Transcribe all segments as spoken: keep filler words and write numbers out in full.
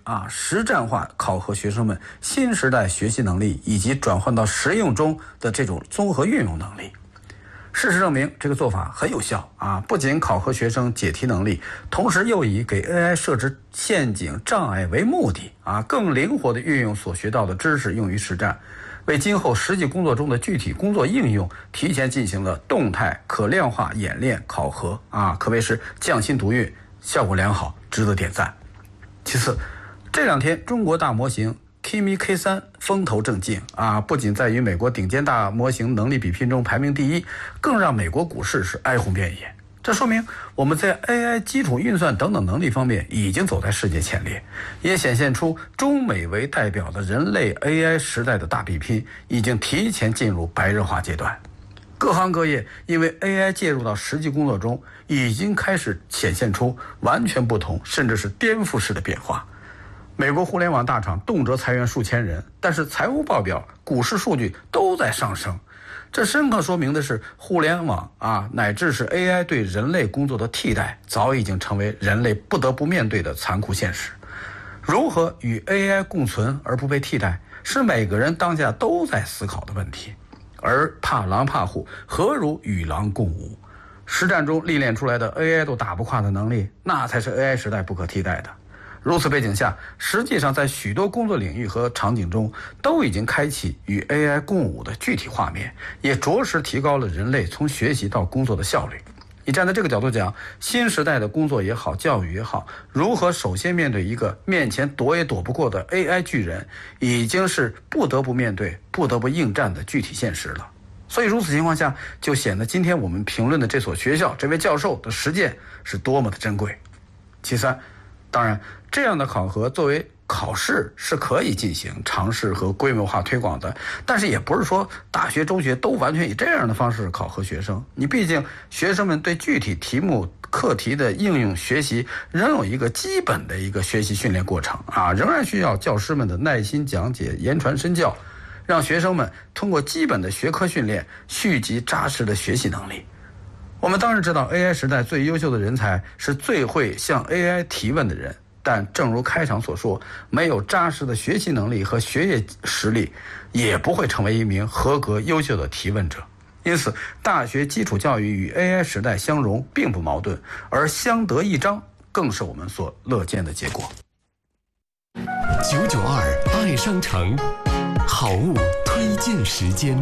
啊，实战化考核学生们新时代学习能力以及转换到实用中的这种综合运用能力。事实证明，这个做法很有效啊！不仅考核学生解题能力，同时又以给 A I 设置陷阱障碍为目的啊，更灵活地运用所学到的知识用于实战，为今后实际工作中的具体工作应用提前进行了动态可量化演练考核啊，可谓是匠心独运，效果良好，值得点赞。其次，这两天中国大模型Kimi K 三 风头正劲啊，不仅在于美国顶尖大模型能力比拼中排名第一，更让美国股市是哀鸿遍野。这说明我们在 A I 基础运算等等能力方面已经走在世界前列，也显现出中美为代表的人类 A I 时代的大比拼已经提前进入白热化阶段。各行各业因为 A I 介入到实际工作中，已经开始显现出完全不同甚至是颠覆式的变化。美国互联网大厂动辄裁员数千人，但是财务报表、股市数据都在上升，这深刻说明的是互联网啊，乃至是 A I 对人类工作的替代，早已经成为人类不得不面对的残酷现实。如何与 A I 共存而不被替代，是每个人当下都在思考的问题。而怕狼怕虎，何如与狼共舞？实战中历练出来的 A I 都打不垮的能力，那才是 A I 时代不可替代的。如此背景下，实际上在许多工作领域和场景中都已经开启与 A I 共舞的具体画面，也着实提高了人类从学习到工作的效率。你站在这个角度讲，新时代的工作也好，教育也好，如何首先面对一个面前躲也躲不过的 A I 巨人，已经是不得不面对、不得不应战的具体现实了。所以如此情况下，就显得今天我们评论的这所学校、这位教授的实践是多么的珍贵。其三，当然，这样的考核作为考试是可以进行尝试和规模化推广的，但是也不是说大学、中学都完全以这样的方式考核学生。你毕竟学生们对具体题目、课题的应用学习仍有一个基本的一个学习训练过程啊，仍然需要教师们的耐心讲解、言传身教，让学生们通过基本的学科训练蓄积扎实的学习能力。我们当然知道 A I 时代最优秀的人才是最会向 A I 提问的人，但正如开场所说，没有扎实的学习能力和学业实力，也不会成为一名合格优秀的提问者。因此，大学基础教育与 A I 时代相融并不矛盾，而相得益彰更是我们所乐见的结果。 九九二爱商城好物推荐时间。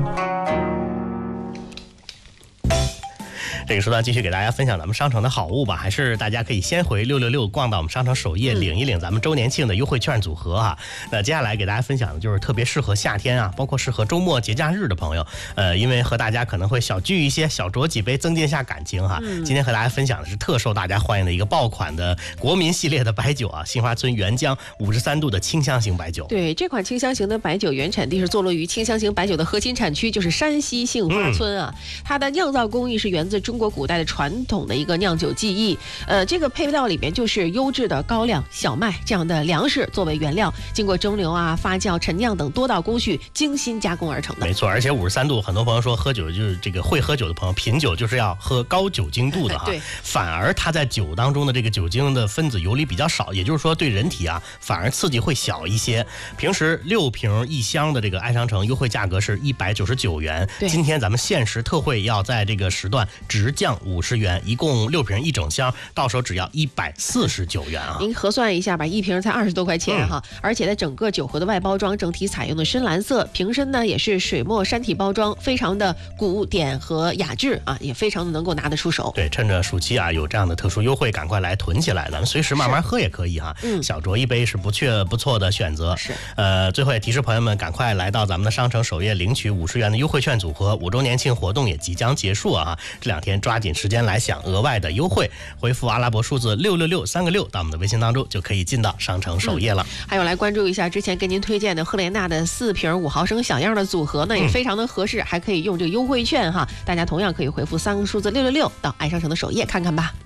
这个时段继续给大家分享咱们商城的好物吧，还是大家可以先回六六六逛到我们商城首页领一领咱们周年庆的优惠券组合哈。那接下来给大家分享的就是特别适合夏天啊，包括适合周末节假日的朋友，呃，因为和大家可能会小聚一些，小酌几杯，增进一下感情哈。嗯、今天和大家分享的是特受大家欢迎的一个爆款的国民系列的白酒啊，杏花村原浆五十三度的清香型白酒。 对，这款清香型的白酒原产地是坐落于清香型白酒的核心产区，就是山西杏花村啊。嗯、它的酿造工艺是源自中国古代的传统的一个酿酒技艺，呃，这个配料里面就是优质的高粱、小麦这样的粮食作为原料，经过蒸馏啊、发酵、陈酿等多道工序精心加工而成的。 没错，而且五十三度，很多朋友说喝酒就是这个会喝酒的朋友，品酒就是要喝高酒精度的哈。对，反而它在酒当中的这个酒精的分子游离比较少，也就是说对人体啊反而刺激会小一些。平时六瓶一箱的这个爱商城优惠价格是一百九十九元，今天咱们限时特惠要在这个时段直降五十元，一共六瓶一整箱，到手只要一百四十九元啊！ 您核算一下吧，一瓶才二十多块钱哈、嗯，而且在整个酒盒的外包装整体采用的深蓝色，瓶身呢也是水墨山体包装，非常的古典和雅致啊，也非常的能够拿得出手。 对，趁着暑期啊有这样的特殊优惠，赶快来囤起来，咱们随时慢慢喝也可以哈。嗯，小酌一杯是不确不错的选择。是，呃，最后也提示朋友们，赶快来到咱们的商城首页领取五十元的优惠券组合，五周年庆活动也即将结束啊！这两天抓紧时间来享额外的优惠，回复阿拉伯数字六六六三个六到我们的微信当中，就可以进到商城首页了、 嗯、还有来关注一下之前给您推荐的赫莲娜的四瓶五毫升小样的组合呢，也非常的合适、嗯、还可以用这个优惠券哈，大家同样可以回复三个数字六六六到爱商城的首页看看吧。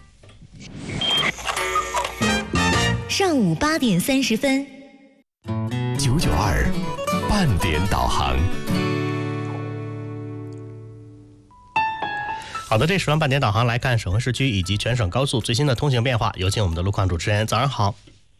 上午八点三十分， 九九二半点导航。 好的，这时段半点导航来看省会市区以及全省高速最新的通行变化，有请我们的路况主持人。早上好。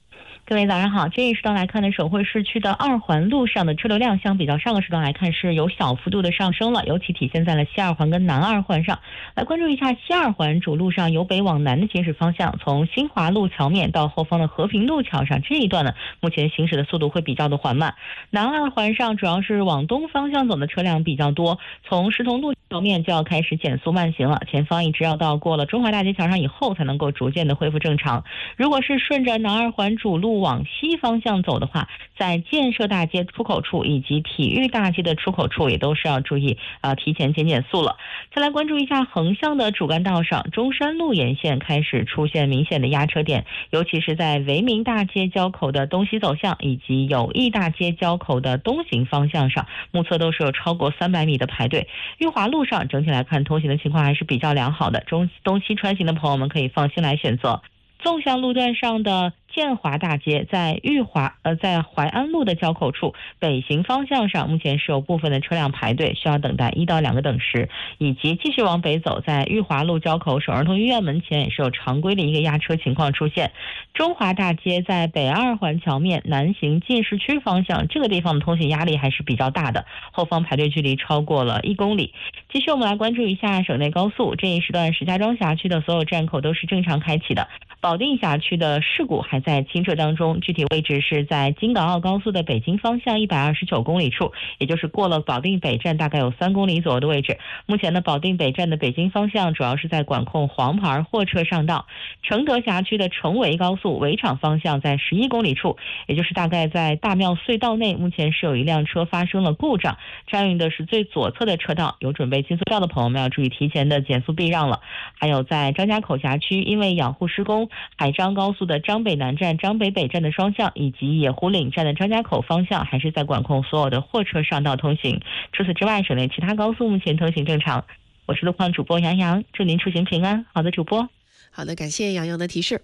各位早上好，这一时段来看呢，首会市区的二环路上的车流量相比较上个时段来看是有小幅度的上升了，尤其体现在了西二环跟南二环上。来关注一下西二环主路上由北往南的行驶方向，从新华路桥面到后方的和平路桥上这一段呢，目前行驶的速度会比较的缓慢。南二环上主要是往东方向走的车辆比较多，从石桐路桥面就要开始减速慢行了，前方一直要到过了中华大街桥上以后才能够逐渐的恢复正常。如果是顺着南二环主路往西方向走的话，在建设大街出口处以及体育大街的出口处也都是要注意呃提前减减速了。再来关注一下横向的主干道上，中山路沿线开始出现明显的压车点，尤其是在维明大街交口的东西走向以及友谊大街交口的东行方向上，目测都是有超过三百米的排队。裕华路上整体来看通行的情况还是比较良好的，中东西穿行的朋友们可以放心来选择。纵向路段上的建华大街在裕华呃在淮安路的交口处，北行方向上目前是有部分的车辆排队，需要等待一到两个等时，以及继续往北走，在裕华路交口省儿童医院门前也是有常规的一个压车情况出现。中华大街在北二环桥面南行进市区方向，这个地方的通行压力还是比较大的，后方排队距离超过了一公里。继续我们来关注一下省内高速，这一时段石家庄辖区的所有站口都是正常开启的，保定辖区的事故还在清澈当中，具体位置是在京港澳高速的北京方向一百二十九公里处，也就是过了保定北站大概有三公里左右的位置。目前呢，保定北站的北京方向主要是在管控黄牌货车上道。承德辖区的成维高速围场方向在十一公里处，也就是大概在大庙隧道内，目前是有一辆车发生了故障，占用的是最左侧的车道，有准备进隧道的朋友们要注意提前的减速避让了。还有在张家口辖区，因为养护施工，海张高速的张北南站、张北北站的双向以及野湖岭站的张家口方向还是在管控所有的货车上道通行。除此之外，省内其他高速目前通行正常。我是路况主播杨洋，祝您出行平安。好的，主播。 好的，感谢杨洋的提示。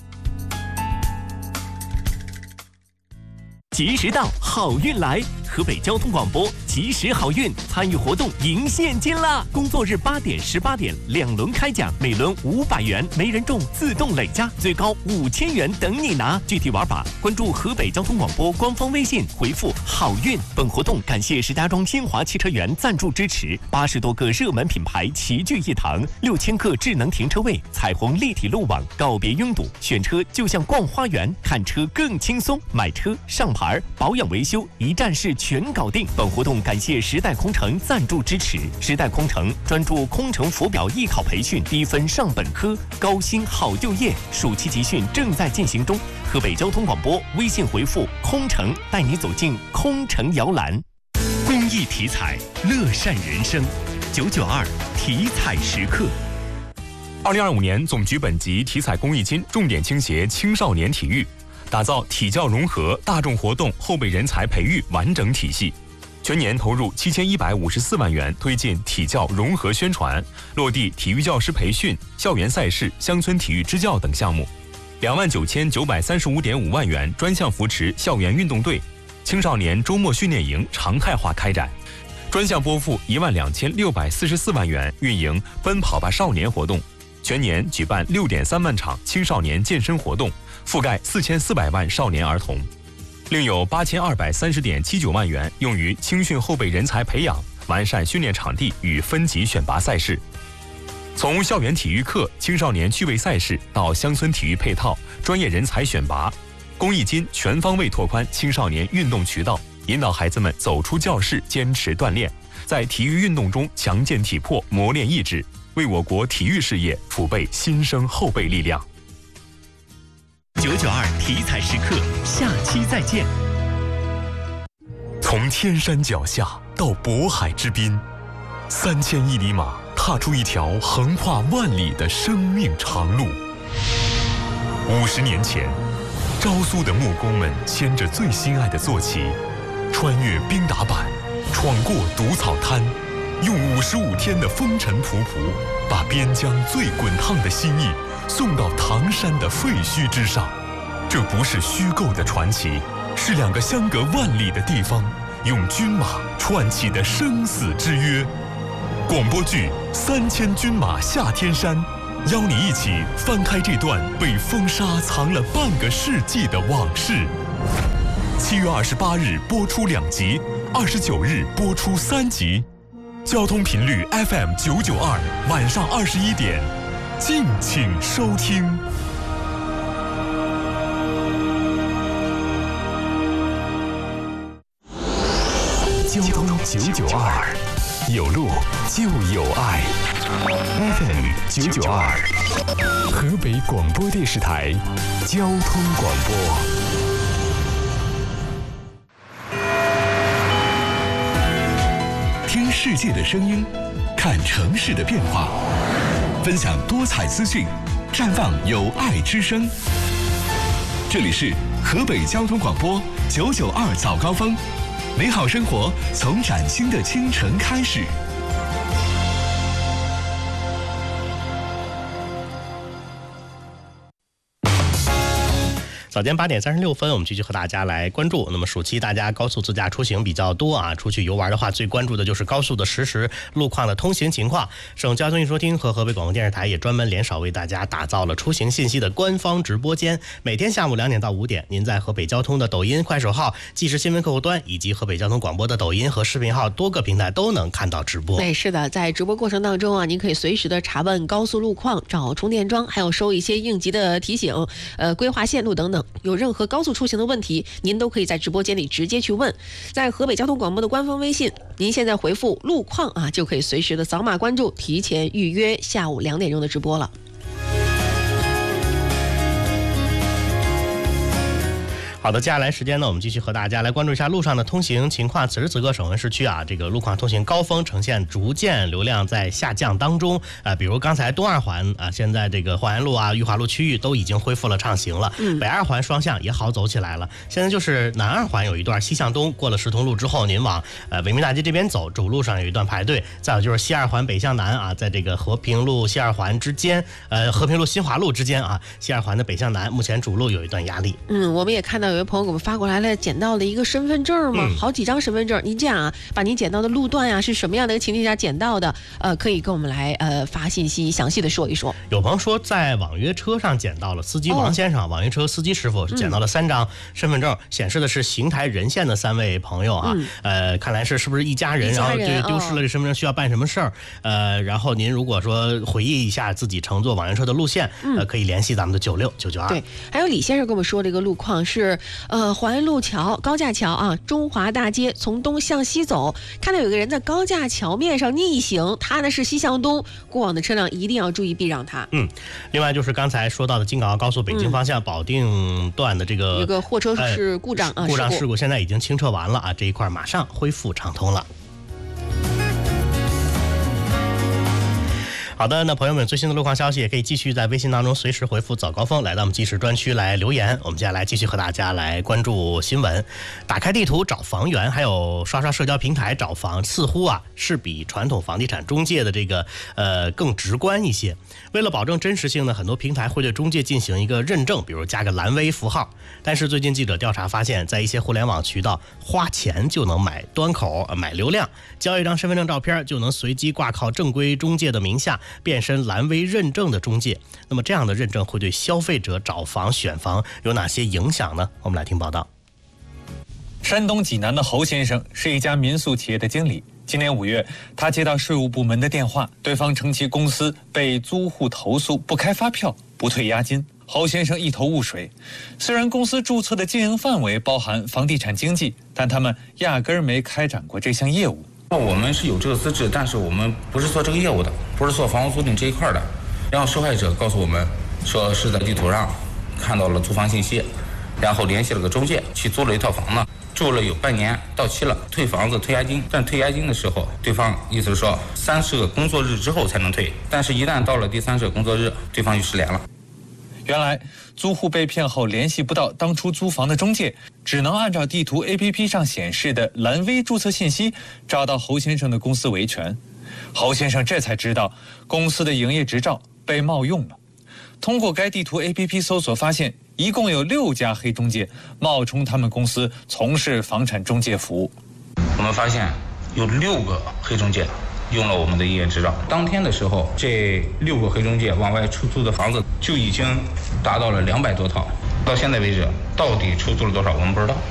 及时到，好运来！河北交通广播及时好运参与活动赢现金啦！工作日八点、十八点两轮开奖，每轮五百元，没人中自动累加，最高五千元等你拿。具体玩法关注河北交通广播官方微信，回复好运。本活动感谢石家庄新华汽车园赞助支持，八十多个热门品牌齐聚一堂，六千个智能停车位，彩虹立体路网，告别拥堵，选车就像逛花园，看车更轻松，买车上牌保养维修一站式全搞定。本活动感谢时代空乘赞助支持，时代空乘专注空乘浮表艺考培训，低分上本科，高薪好就业，暑期集训正在进行中。河北交通广播微信回复空乘，带你走进空乘摇篮。公益体彩，乐善人生。九九二体彩时刻。 二零二五年总局本级体彩公益金重点倾斜青少年体育，打造体教融合、大众活动后备人才培育完整体系，全年投入七千一百五十四万元推进体教融合宣传，落地体育教师培训、校园赛事、乡村体育支教等项目，两万九千九百三十五点五万元专项扶持校园运动队，青少年周末训练营常态化开展，专项拨付一万两千六百四十四万元运营奔跑吧少年活动，全年举办六点三万场青少年健身活动，覆盖四千四百万少年儿童，另有八千二百三十点七九万元用于青训后备人才培养，完善训练场地与分级选拔赛事。从校园体育课、青少年趣味赛事到乡村体育配套、专业人才选拔，公益金全方位拓宽青少年运动渠道，引导孩子们走出教室，坚持锻炼，在体育运动中强健体魄，磨练意志，为我国体育事业储备新生后备力量。 九九二体彩时刻，下期再见。 从天山脚下到渤海之滨，三千一里马踏出一条横跨万里的生命长路。五十年前，昭苏的木工们牵着最心爱的坐骑，穿越冰打板，闯过毒草滩，用五十五天的风尘仆仆，把边疆最滚烫的心意送到唐山的废墟之上。这不是虚构的传奇，是两个相隔万里的地方用军马串起的生死之约。广播剧《三千军马下天山》， 邀你一起翻开这段被风沙藏了半个世纪的往事。七月二十八日播出两集，二十九日播出三集。交通频率 F M 九九二，晚上二十一点，敬请收听。交通九九二，有路就有爱。F M 九九二，河北广播电视台交通广播。听世界的声音，看城市的变化，分享多彩资讯，绽放有爱之声。这里是河北交通广播九九二早高峰。美好生活从崭新的清晨开始。 早间八点三十六分，我们继续和大家来关注。那么暑期大家高速自驾出行比较多啊，出去游玩的话，最关注的就是高速的实时路况的通行情况。省交通运输厅和河北广播电视台也专门联手为大家打造了出行信息的官方直播间。每天下午两点到五点，您在河北交通的抖音、快手号、即时新闻客户端以及河北交通广播的抖音和视频号多个平台都能看到直播。 对，是的，在直播过程当中啊，您可以随时的查问高速路况、找充电桩，还有收一些应急的提醒，呃，规划线路等等。有任何高速出行的问题，您都可以在直播间里直接去问。在河北交通广播的官方微信，您现在回复路况啊，就可以随时的扫码关注，提前预约下午两点钟的直播了。 好的，接下来时间呢，我们继续和大家来关注一下路上的通行情况。此时此刻，省文市区啊，这个路况通行高峰呈现逐渐流量在下降当中。啊，比如刚才东二环啊，现在这个花园路啊、裕华路区域都已经恢复了畅行了。嗯，北二环双向也好走起来了。现在就是南二环有一段西向东，过了石通路之后，您往呃维明大街这边走，主路上有一段排队。再有就是西二环北向南啊，在这个和平路西二环之间，呃和平路新华路之间啊，西二环的北向南，目前主路有一段压力。 嗯，我们也看到有位朋友给我们发过来了，捡到了一个身份证嘛，嗯、好几张身份证。您这样啊，把您捡到的路段呀、啊、是什么样的一个情境下捡到的？呃，可以跟我们来呃发信息，详细的说一说。 有朋友说在网约车上捡到了，司机王先生，哦、网约车司机师傅是捡到了三张身份证，嗯、显示的是邢台任县的三位朋友啊。嗯、呃，看来是是不是一家人？ 一家人然后就丢失了这身份证，需要办什么事儿？哦、呃，然后您如果说回忆一下自己乘坐网约车的路线，嗯、呃，可以联系咱们的九六九九二。 对，还有李先生跟我们说这个路况是呃环路桥高架桥啊，中华大街从东向西走，看到有个人在高架桥面上逆行，他呢是西向东，过往的车辆一定要注意避让他。 嗯，另外就是刚才说到的京港澳高速北京方向保定段的这个、 嗯、有个货车是故障、 呃、啊，故障事故现在已经清撤完了啊，这一块马上恢复畅通了。好的，那朋友们最新的路况消息也可以继续在微信当中随时回复早高峰，来到我们即时专区来留言。我们接下来继续和大家来关注新闻。打开地图找房源，还有刷刷社交平台找房，似乎啊是比传统房地产中介的这个呃更直观一些。为了保证真实性呢，很多平台会对中介进行一个认证，比如加个蓝 V 符号。但是最近记者调查发现，在一些互联网渠道，花钱就能买端口、买流量，交一张身份证照片就能随机挂靠正规中介的名下，变身蓝 V 认证的中介。那么这样的认证会对消费者找房选房有哪些影响呢？我们来听报道。 山东济南的侯先生是一家民宿企业的经理。今年五月，他接到税务部门的电话，对方称其公司被租户投诉不开发票、不退押金。侯先生一头雾水，虽然公司注册的经营范围包含房地产经纪，但他们压根儿没开展过这项业务。 我们是有这个资质，但是我们不是做这个业务的，不是做房屋租赁这一块的。然后受害者告诉我们说是在地图上看到了租房信息，然后联系了个中介去租了一套房子，住了有半年，到期了，退房子退押金。但退押金的时候，对方意思是说三十个工作日之后才能退，但是一旦到了第三十个工作日，对方就失联了。 原来租户被骗后联系不到当初租房的中介，只能按照地图 A P P 上显示的蓝 V 注册信息找到侯先生的公司维权。侯先生这才知道公司的营业执照被冒用了。通过该地图 A P P 搜索发现，一共有六家黑中介冒充他们公司从事房产中介服务。 我们发现有六个黑中介用了我们的营业执照。当天的时候，这六个黑中介往外出租的房子就已经达到了两百多套。到现在为止，到底出租了多少，我们不知道。